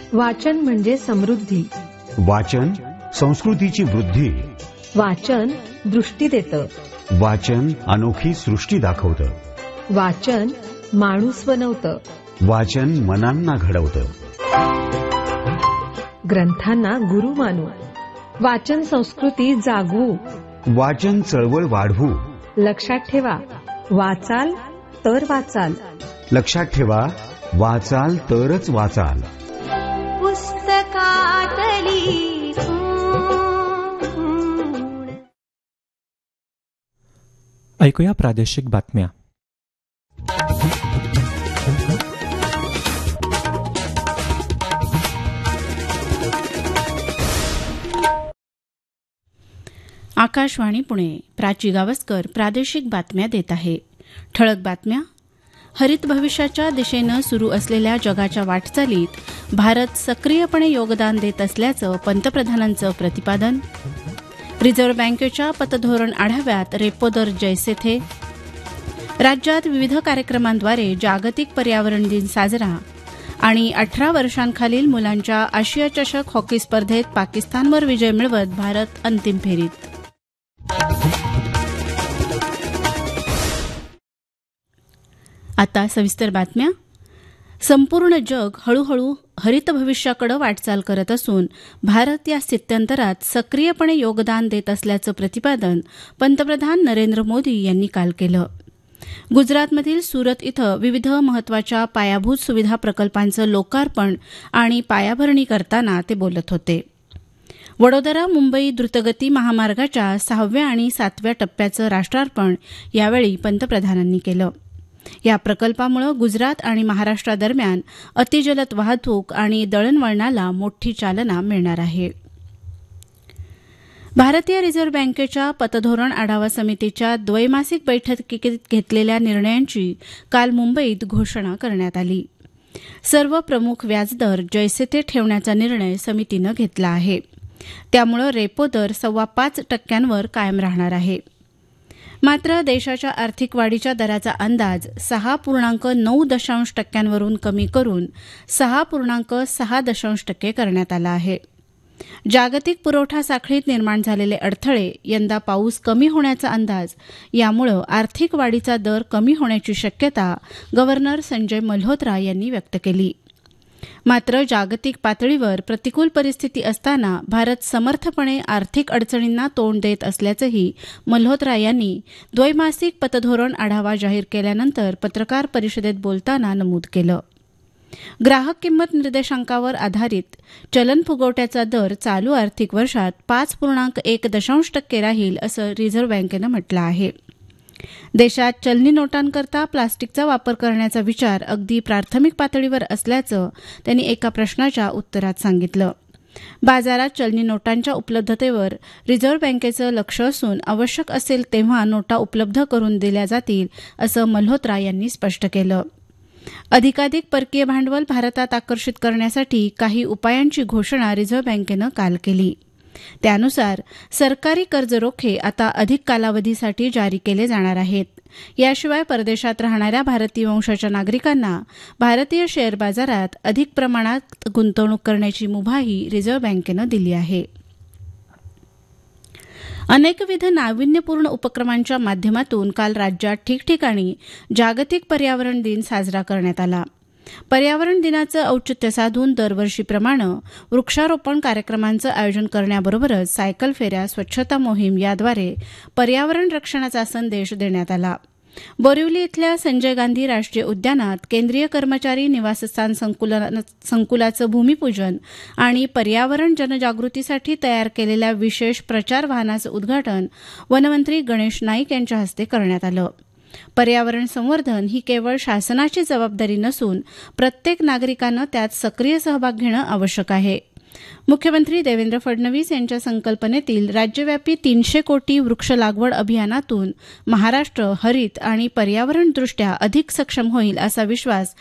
वाचन म्हणजे समृद्धी. वाचन संस्कृतीची वृद्धी. वाचन दृष्टी देतं. वाचन अनोखी सृष्टी दाखवतं. वाचन माणूस बनवतं. वाचन मनांना घडवतं. ग्रंथांना गुरु मानू. वाचन संस्कृती जागवू. वाचन चळवळ वाढवू. लक्षात ठेवा, वाचाल तर वाचाल. लक्षात ठेवा, वाचाल तरच वाचाल. पुस्तकातली ऐकूया प्रादेशिक बातम्या. आकाशवाणी पुणे. प्राची गावस्कर प्रादेशिक बातम्या देत आहे. ठळक बातम्या. हरित भविष्याच्या दिशेनं सुरू असलेल्या जगाच्या वाटचालीत भारत सक्रियपणे योगदान देत असल्याचं पंतप्रधानांचं प्रतिपादन. रिझर्व्ह बँकेच्या पतधोरण आढाव्यात रेपो दर जैसे थे. राज्यात विविध कार्यक्रमांद्वारे जागतिक पर्यावरण दिन साजरा. आणि 18 वर्षांखालील मुलांच्या आशिया चषक हॉकी स्पर्धेत पाकिस्तानवर विजय मिळवत भारत अंतिम फेरीत. आता सविस्तर बातम्या. संपूर्ण जग हळूहळू हरित भविष्याकडे वाटचाल करत असून भारत या स्थित्यंतरात सक्रियपणे योगदान देत असल्याचं प्रतिपादन पंतप्रधान नरेंद्र मोदी यांनी काल केलं. गुजरातमधील सुरत इथं विविध महत्वाच्या पायाभूत सुविधा प्रकल्पांचं लोकार्पण आणि पायाभरणी करताना ते बोलत होते. वडोदरा मुंबई द्रुतगती महामार्गाच्या 6व्या आणि 7व्या टप्प्याचं राष्ट्रार्पण यावेळी पंतप्रधानांनी केलं. या प्रकल्पामुळे गुजरात आणि महाराष्ट्रादरम्यान अतिजलद वाहतूक आणि दळणवळणाला मोठी चालना मिळणार आहे. भारतीय रिझर्व्ह बँकेच्या पतधोरण आढावा समितीच्या द्वैमासिक बैठकीत घेतलेल्या निर्णयांची काल मुंबईत घोषणा करण्यात आली. सर्व प्रमुख व्याजदर जैसे ते ठेवण्याचा निर्णय समितीनं घेतला आहे. त्यामुळे रेपो दर 5.25% कायम राहणार आहे. मात्र देशाच्या आर्थिक वाढीच्या दराचा अंदाज 6.9% कमी करून 6.6% करण्यात आला आहे. जागतिक पुरवठा साखळीत निर्माण झालेले अडथळे, यंदा पाऊस कमी होण्याचा अंदाज यामुळे आर्थिक वाढीचा दर कमी होण्याची शक्यता गव्हर्नर संजय मल्होत्रा यांनी व्यक्त केली. मात्र जागतिक पातळीवर प्रतिकूल परिस्थिती असताना भारत समर्थपणे आर्थिक अडचणींना तोंड देत असल्याचंही मल्होत्रा यांनी द्वैमासिक पतधोरण आढावा जाहीर केल्यानंतर पत्रकार परिषदेत बोलताना नमूद केलं. ग्राहक किंमत निर्देशांकावर आधारित चलन फुगवट्याचा दर चालू आर्थिक वर्षात 5.1% राहील असं रिझर्व्ह बँकेनं म्हटलं आहे. देशात चलनी नोटांकरता प्लास्टिकचा वापर करण्याचा विचार अगदी प्राथमिक पातळीवर असल्याचं त्यांनी एका प्रश्नाच्या उत्तरात सांगितलं. बाजारात चलनी नोटांच्या उपलब्धतेवर रिझर्व्ह बँकेचं लक्ष असून आवश्यक असेल तेव्हा नोटा उपलब्ध करून दिल्या जातील असं मल्होत्रा यांनी स्पष्ट केलं. अधिकाधिक परकीय भांडवल भारतात आकर्षित करण्यासाठी काही उपायांची घोषणा रिझर्व्ह बँकेनं काल केली. त्यानुसार सरकारी कर्ज रोखे आता अधिक कालावधीसाठी जारी केले जाणार आहेत. याशिवाय परदेशात राहणाऱ्या भारतीय वंशाच्या नागरिकांना भारतीय शेअर बाजारात अधिक प्रमाणात गुंतवणूक करण्याची मुभाही रिझर्व्ह बँकेनं दिली आहे. अनेकविध नाविन्यपूर्ण उपक्रमांच्या माध्यमातून काल राज्यात ठिकठिकाणी जागतिक पर्यावरण दिन साजरा करण्यात आला. पर्यावरण दिनाचं औचित्य साधून दरवर्षीप्रमाणे वृक्षारोपण कार्यक्रमांचं आयोजन करण्याबरोबरच सायकल फेऱ्या, स्वच्छता मोहीम याद्वारे पर्यावरण रक्षणाचा संदेश देण्यात आला. बोरिवली इथल्या संजय गांधी राष्ट्रीय उद्यानात केंद्रीय कर्मचारी निवासस्थान संकुलाचं भूमिपूजन आणि पर्यावरण जनजागृतीसाठी तयार केलेल्या विशेष प्रचार वाहनाचं उद्घाटन वनमंत्री गणेश नाईक यांच्या हस्ते करण्यात आलं. पर्यावरण संवर्धन ही केवळ शासनाची जबाबदारी नसून प्रत्येक नागरिकानं त्यात सक्रिय सहभाग घेणं आवश्यक आहे. मुख्यमंत्री देवेंद्र फडणवीस यांच्या संकल्पनेतील राज्यव्यापी 300 कोटी वृक्ष लागवड अभियानातून महाराष्ट्र हरित आणि पर्यावरणदृष्ट्या अधिक सक्षम होईल असा विश्वास